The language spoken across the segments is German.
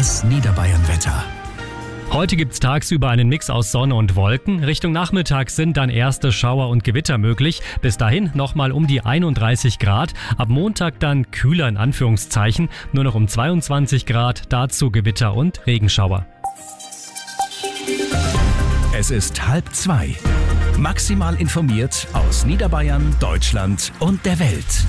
Das Niederbayern-Wetter. Heute gibt's tagsüber einen Mix aus Sonne und Wolken. Richtung Nachmittag sind dann erste Schauer und Gewitter möglich. Bis dahin nochmal um die 31 Grad. Ab Montag dann kühler in Anführungszeichen. Nur noch um 22 Grad. Dazu Gewitter und Regenschauer. Es ist 1:30. Maximal informiert aus Niederbayern, Deutschland und der Welt.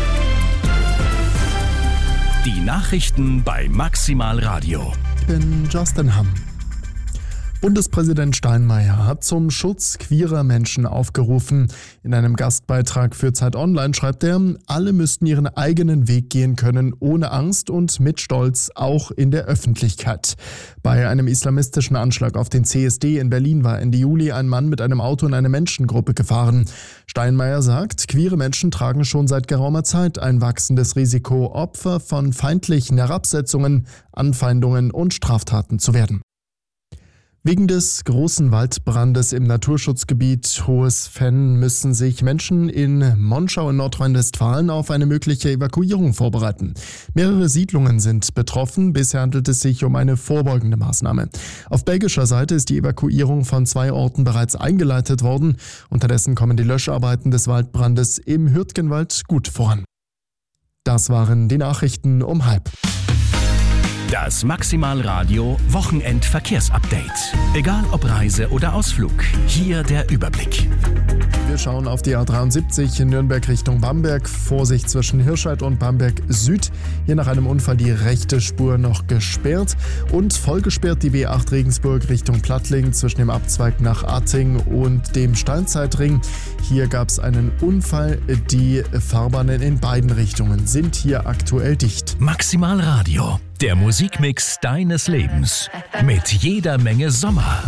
Die Nachrichten bei Maximal Radio. Ich bin Justin Hamm. Bundespräsident Steinmeier hat zum Schutz queerer Menschen aufgerufen. In einem Gastbeitrag für Zeit Online schreibt er, alle müssten ihren eigenen Weg gehen können, ohne Angst und mit Stolz, auch in der Öffentlichkeit. Bei einem islamistischen Anschlag auf den CSD in Berlin war Ende Juli ein Mann mit einem Auto in eine Menschengruppe gefahren. Steinmeier sagt, queere Menschen tragen schon seit geraumer Zeit ein wachsendes Risiko, Opfer von feindlichen Herabsetzungen, Anfeindungen und Straftaten zu werden. Wegen des großen Waldbrandes im Naturschutzgebiet Hohes Venn müssen sich Menschen in Monschau in Nordrhein-Westfalen auf eine mögliche Evakuierung vorbereiten. Mehrere Siedlungen sind betroffen, bisher handelt es sich um eine vorbeugende Maßnahme. Auf belgischer Seite ist die Evakuierung von 2 Orten bereits eingeleitet worden. Unterdessen kommen die Löscharbeiten des Waldbrandes im Hürtgenwald gut voran. Das waren die Nachrichten um 12:30. Das Maximal Radio Wochenendverkehrsupdate. Egal ob Reise oder Ausflug, hier der Überblick. Wir schauen auf die A73 in Nürnberg Richtung Bamberg. Vorsicht zwischen Hirscheid und Bamberg Süd. Hier nach einem Unfall die rechte Spur noch gesperrt. Und voll gesperrt die B8 Regensburg Richtung Plattling zwischen dem Abzweig nach Atting und dem Steinzeitring. Hier gab es einen Unfall. Die Fahrbahnen in beiden Richtungen sind hier aktuell dicht. Maximal Radio. Der Musikmix deines Lebens. Mit jeder Menge Sommer.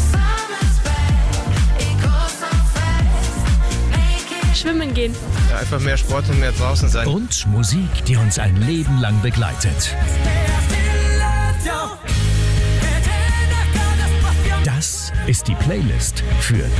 Schwimmen gehen. Ja, einfach mehr Sport und mehr draußen sein. Und Musik, die uns ein Leben lang begleitet. Das ist die Playlist für